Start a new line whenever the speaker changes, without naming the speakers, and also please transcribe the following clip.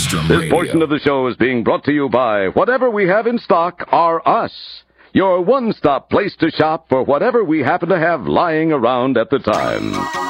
Spectrum
This
Radio.
portion of the show is being brought to you by Whatever We Have in Stock Are Us, your one-stop place to shop for whatever we happen to have lying around at the time.